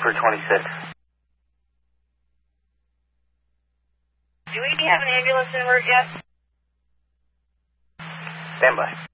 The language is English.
for 26. Do we have an ambulance in route yet? Stand by.